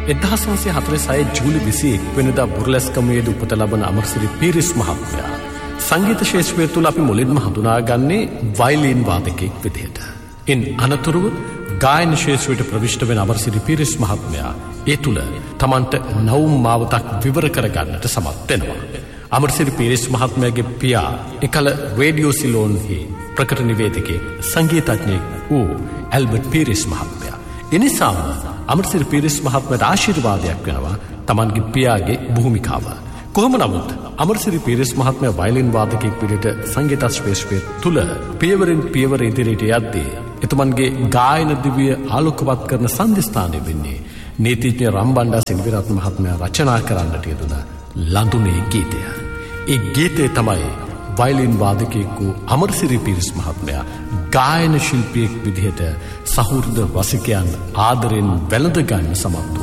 1946 ජූලි 21 වෙනිදා බුර්ලස්කමුවේදී උපත ලබන අමරසිරි පීරිස් මහත්මයා සංගීත ශාස්ත්‍රය තුළ අපි මුලින්ම හඳුනාගන්නේ වයලින් වාදකයෙක් විදිහට. ඉන් අනතුරුව ගායන ශාස්ත්‍රයට ප්‍රවිෂ්ඨ වෙන අමරසිරි පීරිස් මහත්මයා ඒ තුළ තමන්ට නවුම් මාවතක් විවර කරගන්නට සමත් වෙනවා. අමරසිරි පීරිස් මහත්මයාගේ පියා එකල රේඩියෝ සිලෝන්හි ප්‍රකට නිවේදකයෙක් සංගීතඥයෙක් වූ ඇල්බර්ට් පීරිස් මහත්මයා. එනිසාම අමරසිරි පීරිස් මහත්මයාට ආශිර්වාදයක් වෙනවා තමන්ගේ පියාගේ භූමිකාව. කොහොම නමුත් අමරසිරි පීරිස් මහත්මයා වයලින් වාදකයෙක් විදිහට සංගීත ශාස්ත්‍රය තුළ පියවරෙන් පියවර ඉදිරියට යද්දී එතුමන්ගේ ගායන දිවිය ආලෝකවත් කරන සන්ධිස්ථානය වෙන්නේ නීතිඥ රම්බණ්ඩා සෙනවිරත්න මහත්මයා රචනා කරන්නට යෙදුන ලඳුනේ ගීතය. ඒ ගීතය තමයි වයලින් වාදකයෙකු අමරසිරි පීරිස් මහත්මයා ගායන ශිල්පියෙක් විදිහට සහෘද රසිකයන් ආදරෙන් වැළඳ ගන්න සමත්